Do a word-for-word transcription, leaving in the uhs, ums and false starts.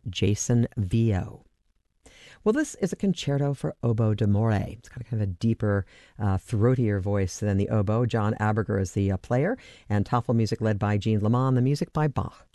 Jason Vio. Well, this is a concerto for oboe d'amore. It's got kind of a deeper, uh, throatier voice than the oboe. John Aberger is the uh, player, and Toffel music led by Jean Lamont, the music by Bach.